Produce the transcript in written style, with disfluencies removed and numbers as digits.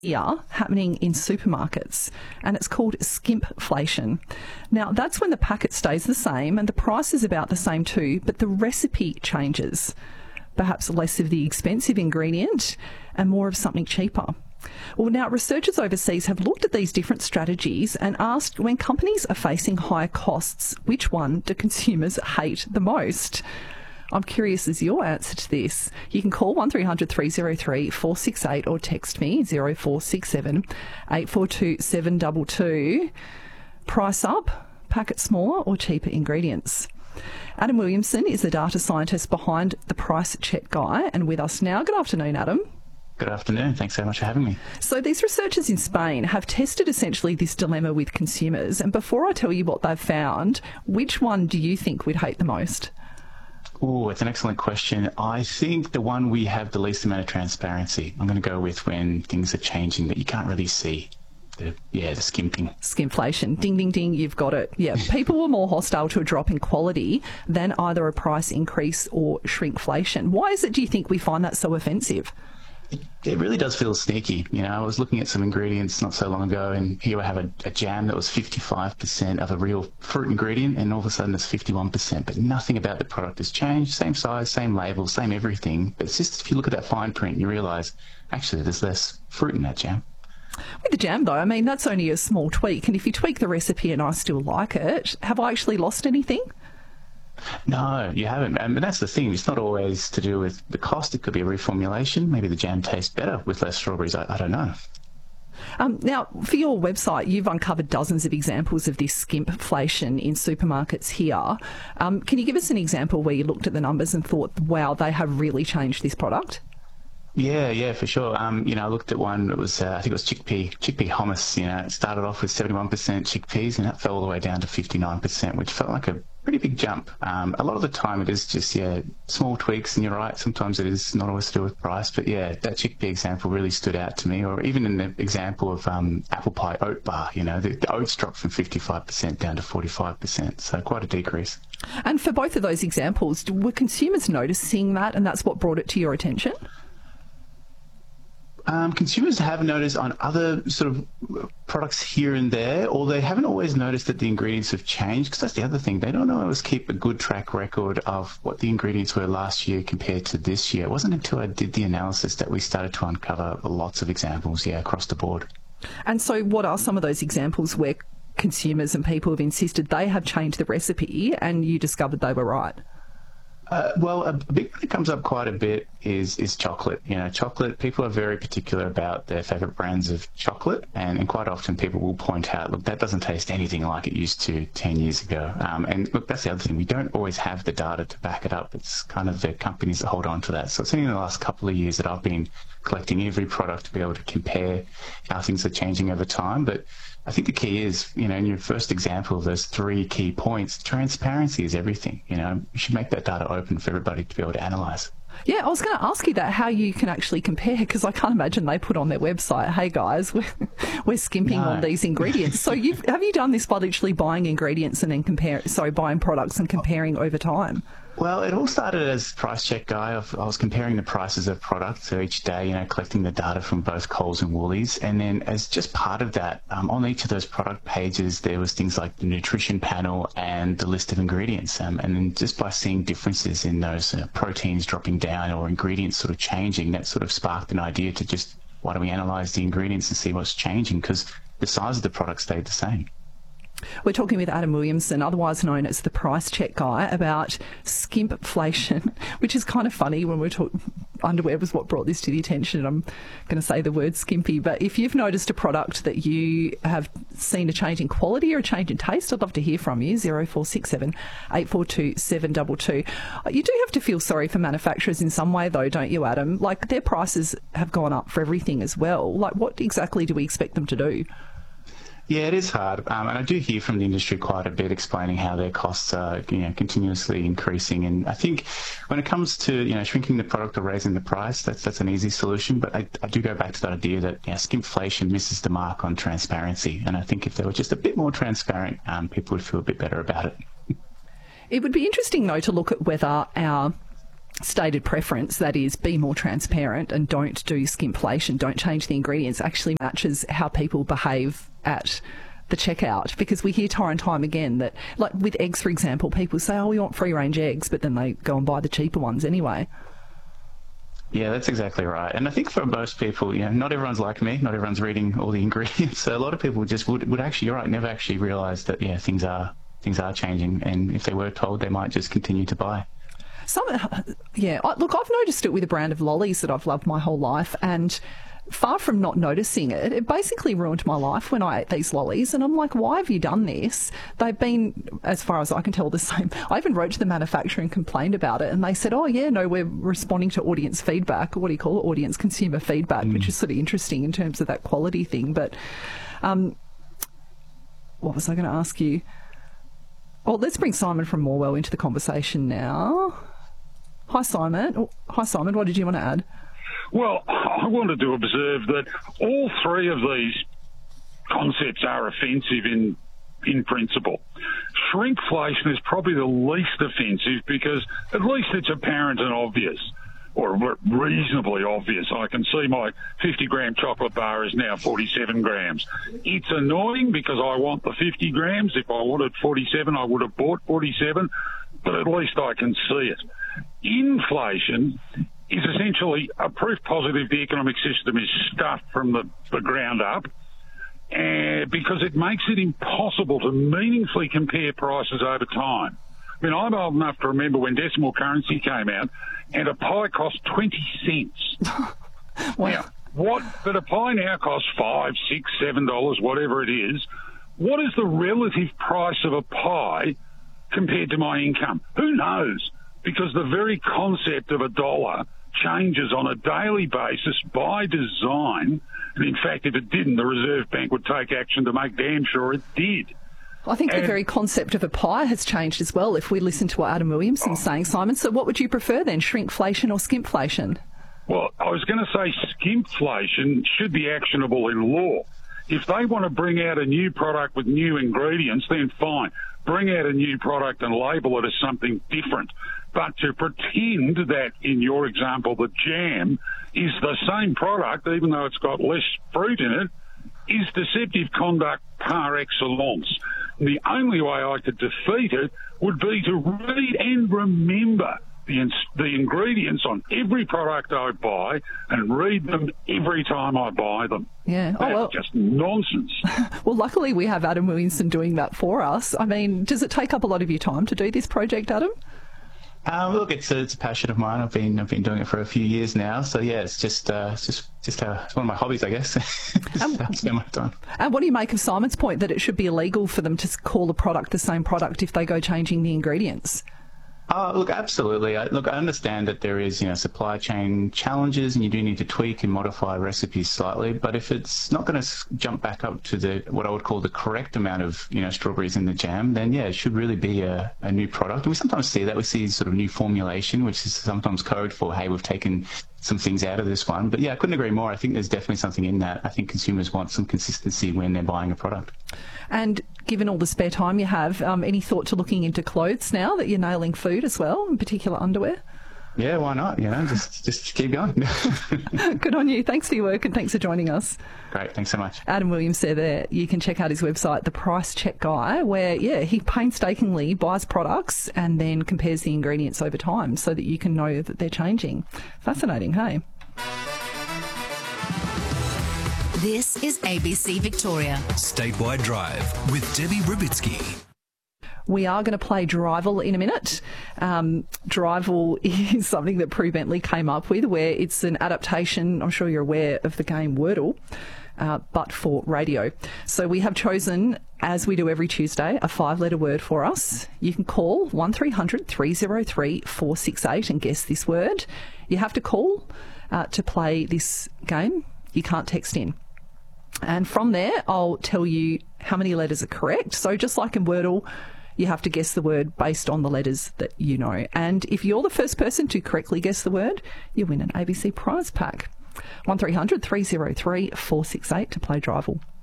here happening in supermarkets, and it's called skimpflation. Now, that's when the packet stays the same and the price is about the same too, but the recipe changes. Perhaps less of the expensive ingredient and more of something cheaper. Well, now researchers overseas have looked at these different strategies and asked, when companies are facing higher costs, which one do consumers hate the most? I'm curious as your answer to this. You can call 1300 303 468 or text me 0467 842 722. Price up, packet smaller or cheaper ingredients. Adam Williamson is the data scientist behind the Price Check Guy and with us now. Good afternoon, Adam. Good afternoon. Thanks so much for having me. So these researchers in Spain have tested essentially this dilemma with consumers. And before I tell you what they've found, which one do you think we'd hate the most? Oh, it's an excellent question. I think the one we have the least amount of transparency. I'm going to go with when things are changing that you can't really see. The skimping. Skimpflation. Ding, ding, ding, you've got it. Yeah, people were more hostile to a drop in quality than either a price increase or shrinkflation. Why is it, do you think, we find that so offensive? It really does feel sneaky. You know, I was looking at some ingredients not so long ago, and here I have a jam that was 55% of a real fruit ingredient, and all of a sudden it's 51%, but nothing about the product has changed. Same size, same label, same everything. But it's just, if you look at that fine print, you realise, actually, there's less fruit in that jam. With the jam, though, I mean, that's only a small tweak. And if you tweak the recipe and I still like it, have I actually lost anything? No, you haven't. And that's the thing. It's not always to do with the cost. It could be a reformulation. Maybe the jam tastes better with less strawberries. I don't know. Now, for your website, you've uncovered dozens of examples of this skimpflation in supermarkets here. Can you give us an example where you looked at the numbers and thought, wow, they have really changed this product? Yeah, for sure. I looked at one that was, I think it was chickpea hummus. It started off with 71% chickpeas, and that fell all the way down to 59%, which felt like a pretty big jump. A lot of the time it is just, small tweaks, and you're right, sometimes it is not always to do with price, but that chickpea example really stood out to me. Or even in the example of apple pie oat bar, the oats dropped from 55% down to 45%, so quite a decrease. And for both of those examples, were consumers noticing that, and that's what brought it to your attention? Consumers have noticed on other sort of products here and there, or they haven't always noticed that the ingredients have changed, because that's the other thing. They don't always keep a good track record of what the ingredients were last year compared to this year. It wasn't until I did the analysis that we started to uncover lots of examples, across the board. And so what are some of those examples where consumers and people have insisted they have changed the recipe and you discovered they were right? Well, a big one that comes up quite a bit is chocolate. Chocolate, people are very particular about their favourite brands of chocolate, and quite often people will point out, look, that doesn't taste anything like it used to 10 years ago. And look, that's the other thing. We don't always have the data to back it up. It's kind of the companies that hold on to that. So it's only in the last couple of years that I've been collecting every product to be able to compare how things are changing over time. But I think the key is, in your first example of those 3 key points, transparency is everything. You should make that data open for everybody to be able to analyse. Yeah, I was going to ask you that, how you can actually compare, because I can't imagine they put on their website, hey guys, we're skimping on these ingredients. So have you done this by literally buying ingredients and then buying products and comparing over time? Well, it all started as Price Check Guy. I was comparing the prices of products, so each day, collecting the data from both Coles and Woolies. And then as just part of that, on each of those product pages, there was things like the nutrition panel and the list of ingredients. And then just by seeing differences in those proteins dropping down or ingredients sort of changing, that sort of sparked an idea to just, why don't we analyse the ingredients and see what's changing? Because the size of the product stayed the same. We're talking with Adam Williamson, otherwise known as the Price Check Guy, about skimpflation, which is kind of funny when we're talking. Underwear was what brought this to the attention. I'm going to say the word skimpy, but if you've noticed a product that you have seen a change in quality or a change in taste, I'd love to hear from you. 0467 842 722. You do have to feel sorry for manufacturers in some way, though, don't you, Adam? Like, their prices have gone up for everything as well. Like, what exactly do we expect them to do? Yeah, it is hard, and I do hear from the industry quite a bit explaining how their costs are, continuously increasing. And I think when it comes to, shrinking the product or raising the price, that's an easy solution. But I do go back to that idea that skimpflation misses the mark on transparency. And I think if they were just a bit more transparent, people would feel a bit better about it. It would be interesting, though, to look at whether our stated preference, that is, be more transparent and don't do skimpflation, don't change the ingredients, actually matches how people behave at the checkout. Because we hear time and time again that, like with eggs, for example, people say, oh, we want free-range eggs, but then they go and buy the cheaper ones anyway. Yeah, that's exactly right. And I think for most people, not everyone's like me. Not everyone's reading all the ingredients. So a lot of people just would actually, you're right, never actually realise that, things are changing. And if they were told, they might just continue to buy. Look, I've noticed it with a brand of lollies that I've loved my whole life, and far from not noticing it, it basically ruined my life when I ate these lollies, and I'm like, why have you done this? They've been, as far as I can tell, the same. I even wrote to the manufacturer and complained about it, and they said, we're responding to audience feedback, or what do you call it, audience consumer feedback, which is sort of interesting in terms of that quality thing. But what was I going to ask you? Well, let's bring Simon from Morwell into the conversation now. Hi, Simon. What did you want to add? Well, I wanted to observe that all three of these concepts are offensive in principle. Shrinkflation is probably the least offensive because at least it's apparent and obvious, or reasonably obvious. I can see my 50-gram chocolate bar is now 47 grams. It's annoying because I want the 50 grams. If I wanted 47, I would have bought 47, but at least I can see it. Inflation is essentially a proof positive the economic system is stuffed from the ground up, because it makes it impossible to meaningfully compare prices over time. I mean, I'm old enough to remember when decimal currency came out and a pie cost 20 cents. Wow. Now, but a pie now costs $5, $6, $7, whatever it is. What is the relative price of a pie compared to my income? Who knows? Because the very concept of a dollar changes on a daily basis by design. And in fact, if it didn't, the Reserve Bank would take action to make damn sure it did. I think the very concept of a pie has changed as well, if we listen to what Adam Williamson's saying, Simon. So what would you prefer then, shrinkflation or skimpflation? Well, I was going to say skimpflation should be actionable in law. If they want to bring out a new product with new ingredients, then fine. Bring out a new product and label it as something different. But to pretend that, in your example, the jam is the same product, even though it's got less fruit in it, is deceptive conduct par excellence. The only way I could defeat it would be to read and remember the ingredients on every product I buy and read them every time I buy them. Yeah. That's just nonsense. Well, luckily we have Adam Williamson doing that for us. I mean, does it take up a lot of your time to do this project, Adam? Look, it's a passion of mine. I've been doing it for a few years now. So yeah, it's just it's one of my hobbies, I guess. I spend my time. And what do you make of Simon's point that it should be illegal for them to call a product the same product if they go changing the ingredients? Look, absolutely. I understand that there is, supply chain challenges, and you do need to tweak and modify recipes slightly. But if it's not going to jump back up to what I would call the correct amount of, strawberries in the jam, then yeah, it should really be a new product. And we sometimes see that. We see sort of new formulation, which is sometimes code for, hey, we've taken some things out of this one. But yeah, I couldn't agree more. I think there's definitely something in that. I think consumers want some consistency when they're buying a product. And given all the spare time you have, any thought to looking into clothes now that you're nailing food as well, in particular underwear? Yeah, why not? Just keep going. Good on you. Thanks for your work and thanks for joining us. Great. Thanks so much. Adam Williams there. You can check out his website, The Price Check Guy, where, he painstakingly buys products and then compares the ingredients over time so that you can know that they're changing. Fascinating, hey? This is ABC Victoria. Statewide Drive with Debbie Rubitsky. We are going to play Drivel in a minute. Drivel is something that Prue Bentley came up with, where it's an adaptation, I'm sure you're aware, of the game Wordle, but for radio. So we have chosen, as we do every Tuesday, a 5-letter word for us. You can call 1300 303 468 and guess this word. You have to call to play this game. You can't text in. And from there, I'll tell you how many letters are correct. So just like in Wordle, you have to guess the word based on the letters that you know. And if you're the first person to correctly guess the word, you win an ABC prize pack. 1300 303 468 to play Drivel.